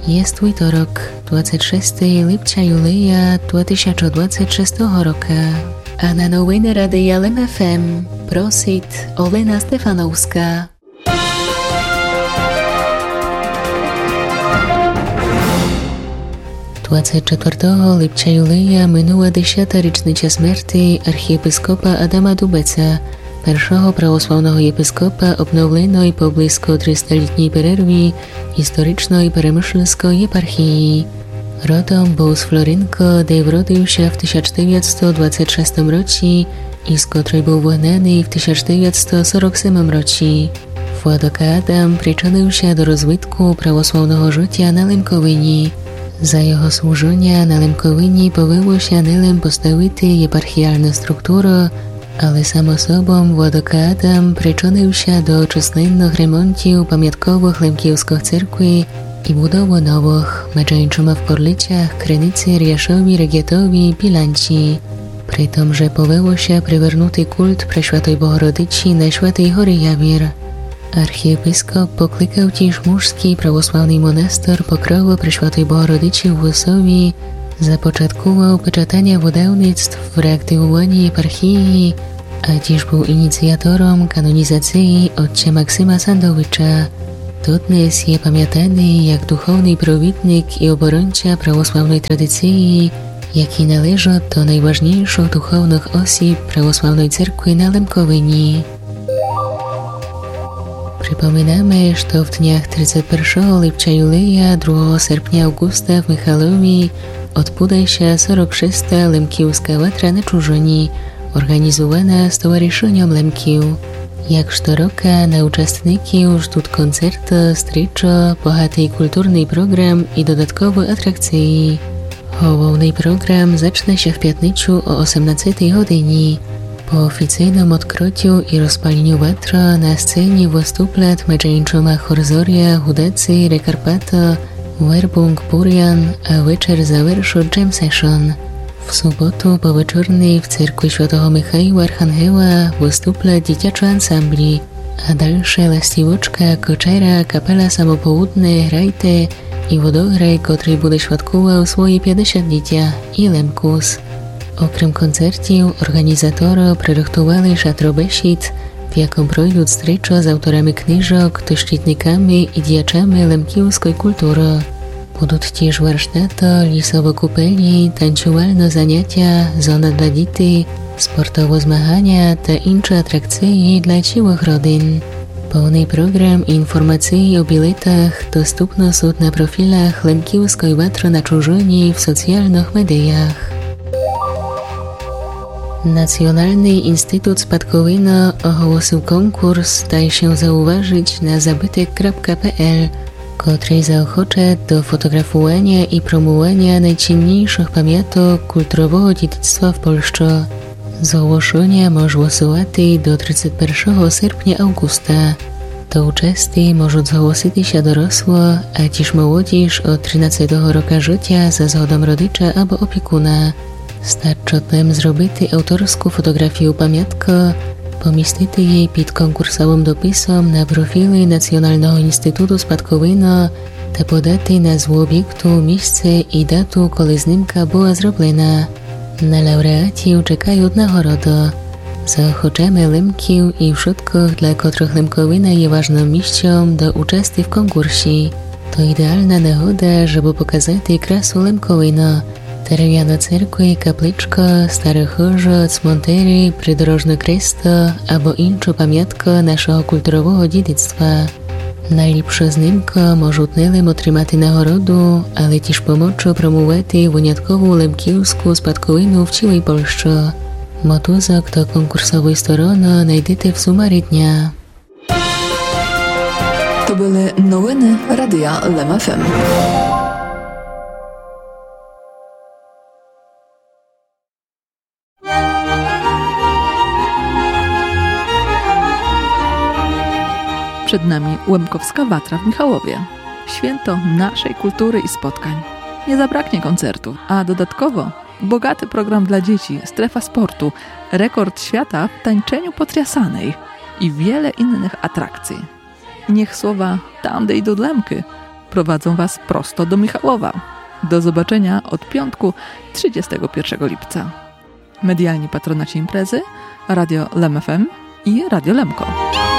Jest wtorok, 26 lipca Julia 2026 roku, a na nowiny Radia LEM FM prosit Olena Stefanowska. Dwадцять 4 lipca Julia minęła 10. rocznica śmierci archiepiskopa Adama Dubecza, pierwszego prawosławnego episkopa obnowionej po blisko 300-letniej przerwie historycznej Peremyślskiej eparchii. Rodom był z Florynko, gdzie urodził się w 1926 roku i z której był wygnany w 1947 roku. Władok Adam przyczynił się do rozwitku prawosławnego życia na Lemkowyni. Za jego służenia na Lemkowyni powyło się nilem postawity eparchialna struktura, ale samo sobą Władok Adam przyczynił się do czasnego remontu pamiątkowych lemkowskich cerkwi i budowy nowych, między innymi w Korlicach, Krynicy, Riaszowi, Regietowi i Pilanci. Przy tym, że powyło się przywernuty kult Preszłatej Bohorodyci na Świętej Hory Jawir. Archiepiskop poklikał też męski prawosławny monastor Pokrowo Preszłatej Bohorodyci w Łysowi, zapoczątkował peczatanie wydawnictw w reaktywowaniu eparchii, a też był inicjatorem kanonizacji ojca Maksyma Sandowicza. Dodnes je pamiętany jak duchowny prowidnik i obrońca prawosławnej tradycji, jaki należy do najważniejszych duchownych osób prawosławnej cerkwi na Lemkowyni. Przypominamy, że w dniach 31 lipca Julia 2 sierpnia Augusta w Michalowi odbędzie się 46. Lemkiewska Watra na Czużoni, organizowana Stowarzyszeniem Lemkiw. Jak co roku na uczestników żdżą koncerty, striczo, bogaty kulturny program i dodatkowe atrakcje. Główny program zacznie się w piątniczu o 18 godzinie. Po oficjalnym odkryciu i rozpaleniu watra na scenie wystąpią między innymi Horzoria, Hudacy, Rekarpato, Werbung, Burian, a wieczór zaверszy jam session. W sobotę po wieczornej w cerkwi Świętego Michała Archanioła wystąpią dziecięce ansambli, a dalsze lastiwoczka, koczera, kapela samopołudne, rajte i wodograj, który będzie świadkował swoje 50-lecia i Lemkus. Okrem koncertów, organizatori przygotowali szatrobesід, w jakim projdą striczo z autorami książek, doszczytnikami i dziaczami lemkiewskiej kultury. Będą też warsztaty, lisowe kupelnie, tańczowalne zajęcia, zona dla dzieci, sportowe zmagania i inne atrakcje dla całych rodzin. Pełny program i informacje o biletach dostępne są na profilach Lemkiewskiej Watry na Czużoni w socjalnych mediach. Nacjonalny Instytut Spadkowina ogłosił konkurs Daj się zauważyć na zabytek.pl, który zaochocza do fotografowania i promowania najcenniejszych pamiątek kulturowego dziedzictwa w Polsce. Zgłoszenia można złożyć do 31 sierpnia Augusta. Do uczestnicy mogą zgłosić się dorosłe, a też młodzież od 13 roku życia za zgodą rodzica albo opiekuna. Starczy nam zrobić autorską fotografię pamiątki, pomieścić jej pod konkursowym dopisem na profili Nacjonalnego Instytutu Spadkowina, ta podać nazwę obiektu, miejsce i datę, kiedy zdjęcia była zrobiona. Na laureatów czekają nagrody. Zaochoczamy Lemkiw i wszystkich, dla których Lemkowina jest ważnym miejscem do uczestnictwa w konkursie. To idealna nagroda, żeby pokazać krasę Lemkowina. Deriwiana cerkwi, kapliczka, stare chórze, cmontery, przydrożne kresto albo inne pamiątki naszego kulturowego dziedzictwa. Najlepsze zdjęcia mogą nie otrzymać nagrodu, ale też pomóc promować wyjątkową lemkiewską spadkowinę w całej Polsce. Motuzok do konkursowej strony znajdziecie w sumarii dnia. To były nowiny Radia LEM FM. Przed nami Łemkowska Watra w Michałowie. Święto naszej kultury i spotkań. Nie zabraknie koncertu, a dodatkowo bogaty program dla dzieci, strefa sportu, rekord świata w tańczeniu potriasanej i wiele innych atrakcji. Niech słowa tam, gdzie idą Lemky zaprowadzą Was prosto do Michałowa. Do zobaczenia od piątku 31 lipca. Medialni patronaci imprezy Radio Lem FM i Radio Lemko.